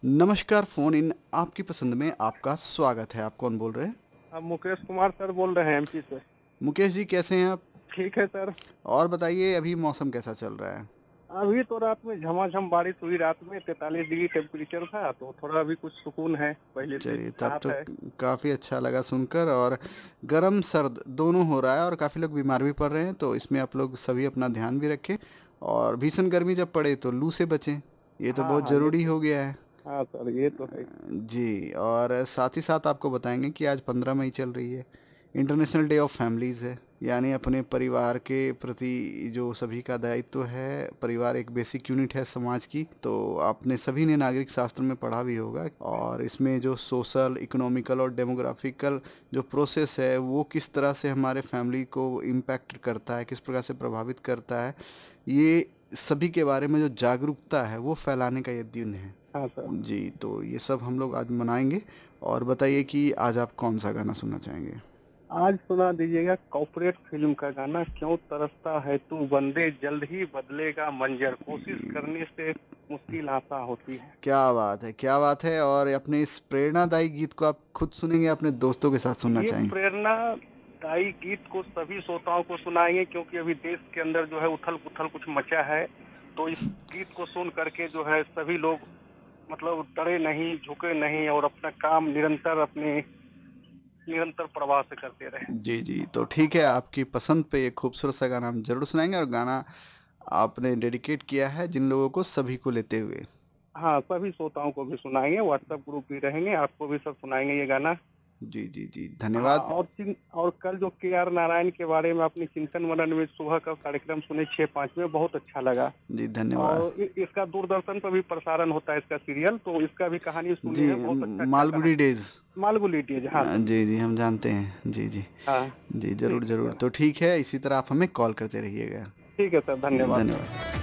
नमस्कार, फ़ोन इन आपकी पसंद में आपका स्वागत है। आप कौन बोल रहे हैं? हम मुकेश कुमार सर बोल रहे हैं एमपी से। मुकेश जी कैसे हैं आप? ठीक है सर। और बताइए अभी मौसम कैसा चल रहा है? अभी तो रात में झमाझम बारिश हुई, रात में 43 डिग्री टेम्परेचर था, तो थोड़ा अभी कुछ सुकून है, पहले से चलिए तब राहत तो है। काफ़ी अच्छा लगा सुनकर। और गरम सर्द दोनों हो रहा है और काफ़ी लोग बीमार भी पड़ रहे हैं, तो इसमें आप लोग सभी अपना ध्यान भी रखें और भीषण गर्मी जब पड़े तो लू से बचें। ये तो हाँ, बहुत हाँ, ये ज़रूरी तो हो गया है। हाँ सर, ये तो है। जी, और साथ ही साथ आपको बताएँगे कि आज 15 मई चल रही है, इंटरनेशनल डे ऑफ फैमिलीज़ है। यानी अपने परिवार के प्रति जो सभी का दायित्व है, परिवार एक बेसिक यूनिट है समाज की, तो आपने सभी ने नागरिक शास्त्र में पढ़ा भी होगा। और इसमें जो सोशल, इकोनॉमिकल और डेमोग्राफिकल जो प्रोसेस है, वो किस तरह से हमारे फैमिली को इम्पैक्ट करता है, किस प्रकार से प्रभावित करता है, ये सभी के बारे में जो जागरूकता है, वो फैलाने का ये दिन है। हाँ सर। जी, तो ये सब हम लोग आज मनाएँगे। और बताइए कि आज आप कौन-सा गाना सुनना चाहेंगे? आज सुना दीजिएगा कॉर्पोरेट फिल्म का गाना, क्यों तरसता है तू बंदे, जल्द ही बदलेगा मंजर, कोशिश करने से मुश्किल आसा होती है। क्या बात है, क्या बात है! और अपने इस प्रेरणादायी गीत को आप खुद सुनेंगे या अपने दोस्तों के साथ सुनना ये चाहेंगे? प्रेरणादायी गीत को सभी श्रोताओं को सुनाएंगे, क्योंकि अभी देश के अंदर जो है उथल-पुथल कुछ मचा है। तो इस गीत को सुन करके जो है सभी लोग मतलब डरे नहीं, झुके नहीं और अपना काम निरंतर प्रवाह से करते रहे। जी, जी। तो ठीक है, आपकी पसंद पे ये खूबसूरत सा गाना हम ज़रूर सुनाएँगे। और गाना आपने डेडिकेट किया है जिन लोगों को, सभी को लेते हुए। हाँ, सभी श्रोताओं को भी सुनाएंगे, व्हाट्सएप ग्रुप भी रहेंगे, आपको भी सब सुनाएंगे ये गाना। जी, जी, जी। हाँ, धन्यवाद। और कल जो के.आर. नारायण के बारे में अपनी चिंतन मनन में सुबह का कार्यक्रम सुने 6-5 में, बहुत अच्छा लगा। जी, धन्यवाद। और इसका दूरदर्शन पर भी प्रसारण होता है इसका सीरियल, तो इसका भी कहानी सुनी जी, है, बहुत अच्छा मालगुडी कहानी। डेज़। मालगुडी डेज, हाँ सर। जी, जी, हम जानते हैं। जी, जी। हाँ, जी, ज़रूर, ठीक है ज़रूर। सर। तो ठीक है, इसी तरह आप हमें कॉल करते रहिएगा। ठीक है सर, धन्यवाद। धन्यवाद।